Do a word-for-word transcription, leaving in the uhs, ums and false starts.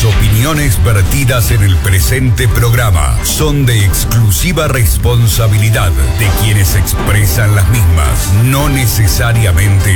Las opiniones vertidas en el presente programa son de exclusiva responsabilidad de quienes expresan las mismas, no necesariamente